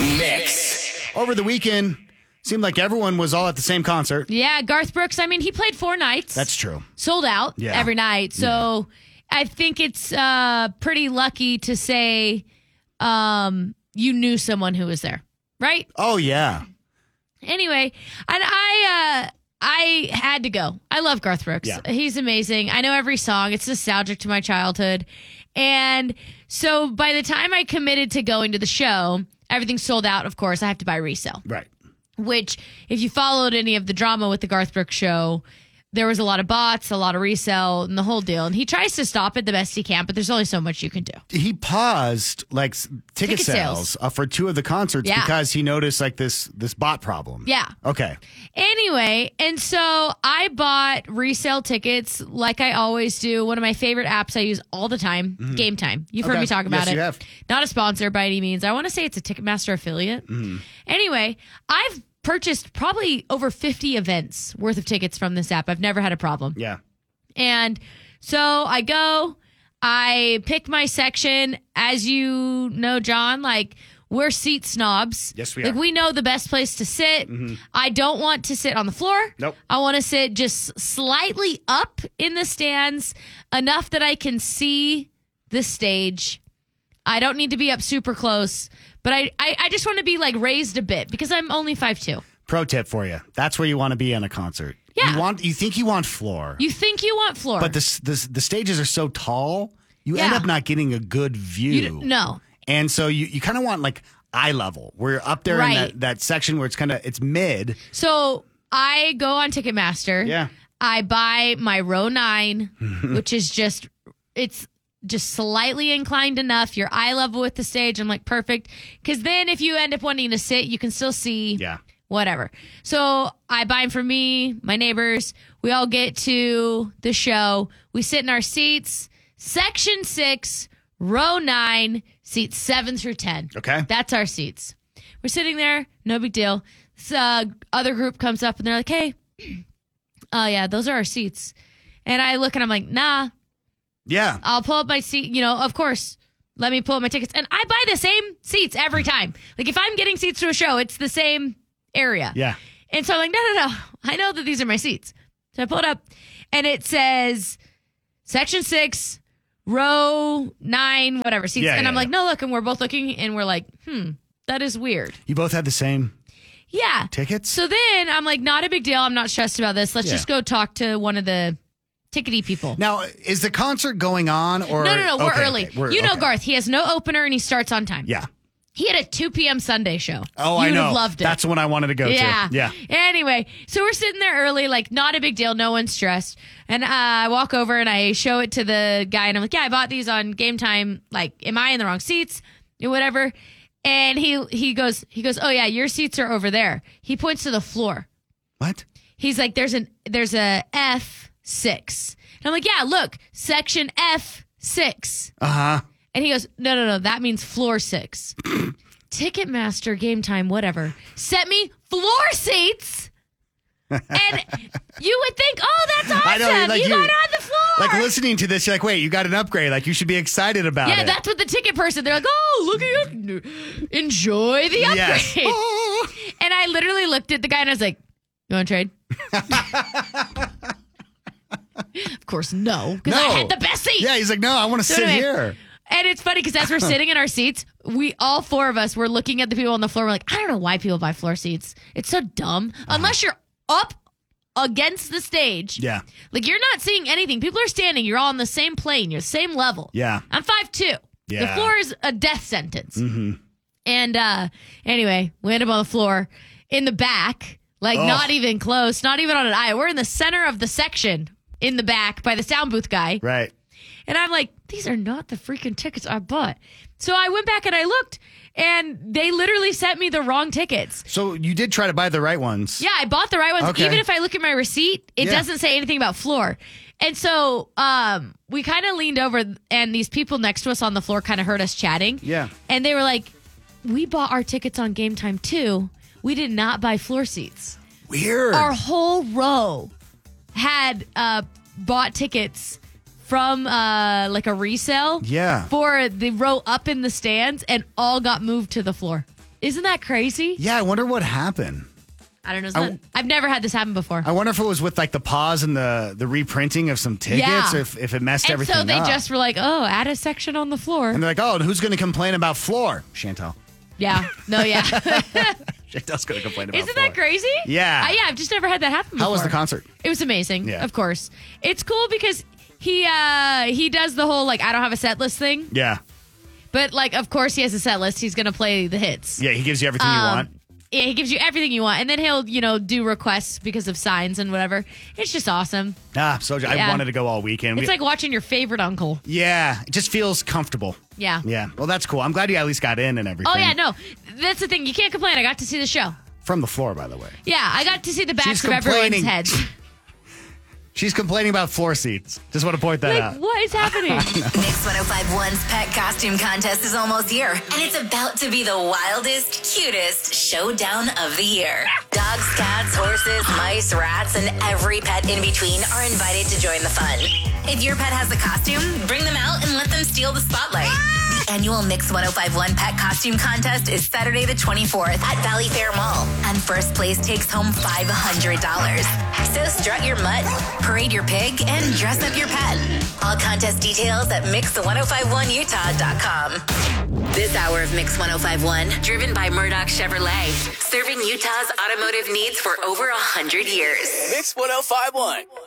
Mix. Over the weekend, seemed like everyone was all at the same concert. Yeah, Garth Brooks, I mean, he played 4 nights. That's true. Sold out every night. So I think it's pretty lucky to say you knew someone who was there, right? Oh, yeah. Anyway, and I had to go. I love Garth Brooks. Yeah. He's amazing. I know every song. It's nostalgic to my childhood. And so by the time I committed to going to the show, everything's sold out, of course. I have to buy resale. Right. Which, if you followed any of the drama with the Garth Brooks show, there was a lot of bots, a lot of resale, and the whole deal. And he tries to stop it the best he can, but there's only so much you can do. He paused like ticket sales for 2 of the concerts because he noticed like this bot problem. Yeah. Okay. Anyway, and so I bought resale tickets like I always do. One of my favorite apps I use all the time, Game Time. You've heard me talk about it. You have. Not a sponsor by any means. I want to say it's a Ticketmaster affiliate. Anyway, I've purchased probably over 50 events worth of tickets from this app. I've never had a problem. Yeah. And so I go, I pick my section. As you know, John, like, we're seat snobs. Yes, we Like, are. we know the best place to sit. I don't want to sit on the floor. Nope. I want to sit just slightly up in the stands, enough that I can see the stage. I don't need to be up super close, but I just want to be like raised a bit because I'm only 5'2". Pro tip for you. That's where you want to be in a concert. Yeah. You think you want floor. You think you want floor. But the stages are so tall, you end up not getting a good view. No. And so you kind of want like eye level. We're up there in that section where it's mid. So I go on Ticketmaster. Yeah. I buy my row 9, which is just slightly inclined enough. You're eye level with the stage. I'm like, perfect. Because then if you end up wanting to sit, you can still see whatever. So I buy them for me, my neighbors. We all get to the show. We sit in our seats. Section 6, row 9, seats 7 through 10. Okay. That's our seats. We're sitting there. No big deal. This other group comes up and they're like, hey, oh yeah, those are our seats. And I look and I'm like, nah. Yeah. I'll pull up my seat. Of course, let me pull up my tickets. And I buy the same seats every time. Like, if I'm getting seats to a show, it's the same area. Yeah. And so I'm like, no. I know that these are my seats. So I pull it up, and it says Section 6, row 9, whatever seats. And I'm like, no, look. And we're both looking, and we're like, that is weird. You both had the same tickets? So then I'm like, not a big deal. I'm not stressed about this. Let's just go talk to one of the tickety people. Now, is the concert going on? Or No. We're early. Okay. You know Garth. He has no opener and he starts on time. Yeah. He had a 2 p.m. Sunday show. Oh, you I know. would have loved it. That's the one I wanted to go to. Yeah. Anyway, so we're sitting there early, like, not a big deal. No one's stressed. And I walk over and I show it to the guy and I'm like, yeah, I bought these on Game Time. Like, am I in the wrong seats? Or whatever. And he goes, oh yeah, your seats are over there. He points to the floor. What? He's like, there's a F6. And I'm like, yeah, look, section F6. Uh-huh. And he goes, no, that means floor 6. Ticketmaster, Game Time, whatever. Set me floor seats. And you would think, oh, that's awesome. I know, like you got on the floor. Like, listening to this, you're like, wait, you got an upgrade. Like, you should be excited about it. Yeah, that's what the ticket person, they're like, oh, look at you. Enjoy the upgrade. Yes. And I literally looked at the guy and I was like, you want to trade? Of course, no. Because I had the best seat. Yeah, he's like, no, I want to sit here. And it's funny because as we're sitting in our seats, all 4 of us were looking at the people on the floor. We're like, I don't know why people buy floor seats. It's so dumb. Unless you're up against the stage. Yeah. Like, you're not seeing anything. People are standing. You're all on the same plane. You're the same level. Yeah. I'm 5'2". Yeah. The floor is a death sentence. Mm-hmm. And anyway, we end up on the floor in the back, like not even close, not even on an aisle. We're in the center of the section in the back by the sound booth guy. Right. And I'm like, these are not the freaking tickets I bought. So I went back and I looked, and they literally sent me the wrong tickets. So you did try to buy the right ones. Yeah, I bought the right ones. Okay. Even if I look at my receipt, it doesn't say anything about floor. And so we kind of leaned over, and these people next to us on the floor kind of heard us chatting. Yeah. And they were like, we bought our tickets on Game Time too. We did not buy floor seats. Weird. Our whole row had bought tickets from like a resale Yeah. for the row up in the stands, and all got moved to the floor. Isn't that crazy? Yeah, I wonder what happened. I don't know. I've never had this happen before. I wonder if it was with like the pause and the reprinting of some tickets, or if it messed everything up. And so they just were like, oh, add a section on the floor. And they're like, oh, who's going to complain about floor? Chantel. Yeah. No, yeah. Chantel's going to complain about Isn't floor. that crazy? Yeah. Yeah, I've just never had that happen before. How was the concert? It was amazing, Yeah. of course. It's cool because he does the whole, like, I don't have a set list thing. Yeah. But, like, of course he has a set list. He's going to play the hits. Yeah, he gives you everything you want. Yeah, he gives you everything you want. And then he'll, do requests because of signs and whatever. It's just awesome. I wanted to go all weekend. It's like watching your favorite uncle. Yeah, it just feels comfortable. Yeah. Yeah. Well, that's cool. I'm glad you at least got in and everything. Oh, yeah, no. That's the thing. You can't complain. I got to see the show. From the floor, by the way. Yeah, I got to see the backs She's of everyone's complaining. heads. She's complaining about floor seats. Just want to point that out. What is happening? Mix 105.1's pet costume contest is almost here, and it's about to be the wildest, cutest showdown of the year. Dogs, cats, horses, mice, rats, and every pet in between are invited to join the fun. If your pet has a costume, bring them out and let them steal the spotlight. The annual Mix 105.1 Pet Costume Contest is Saturday the 24th at Valley Fair Mall, and first place takes home $500. So strut your mutt, parade your pig, and dress up your pet. All contest details at Mix1051Utah.com. This hour of Mix 105.1, driven by Murdoch Chevrolet, serving Utah's automotive needs for over 100 years. Mix 105.1.